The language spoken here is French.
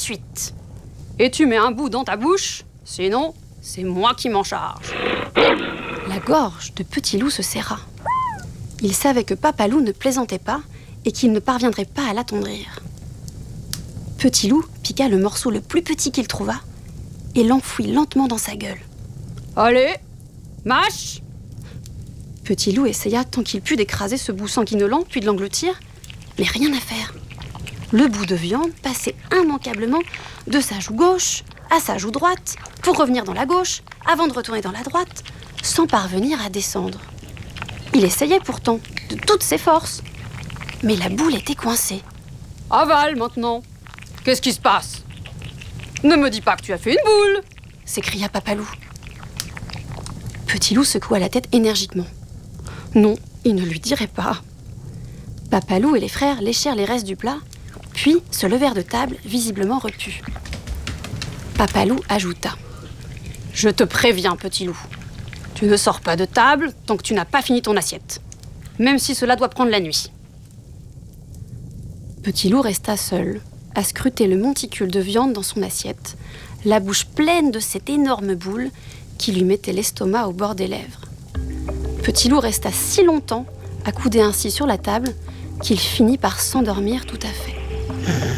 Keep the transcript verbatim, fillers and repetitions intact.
suite. Et tu mets un bout dans ta bouche, sinon, c'est moi qui m'en charge. » La gorge de Petit Loup se serra. Il savait que Papa Loup ne plaisantait pas et qu'il ne parviendrait pas à l'attendrir. Petit Loup piqua le morceau le plus petit qu'il trouva et l'enfouit lentement dans sa gueule. « Allez, mâche !» Petit Loup essaya tant qu'il put d'écraser ce bout sanguinolent puis de l'engloutir, mais rien à faire. Le bout de viande passait immanquablement de sa joue gauche à sa joue droite pour revenir dans la gauche avant de retourner dans la droite sans parvenir à descendre. Il essayait pourtant de toutes ses forces, mais la boule était coincée. « Avale maintenant. Qu'est-ce qui se passe ? Ne me dis pas que tu as fait une boule !» s'écria Papa Loup. Petit Loup secoua la tête énergiquement. Non, il ne lui dirait pas. Papa Loup et les frères léchèrent les restes du plat, puis se levèrent de table, visiblement repus. Papa Loup ajouta : « Je te préviens, Petit Loup. Tu ne sors pas de table tant que tu n'as pas fini ton assiette, même si cela doit prendre la nuit. » Petit Loup resta seul, à scruter le monticule de viande dans son assiette, la bouche pleine de cette énorme boule qui lui mettait l'estomac au bord des lèvres. Petit Loup resta si longtemps, accoudé ainsi sur la table, qu'il finit par s'endormir tout à fait.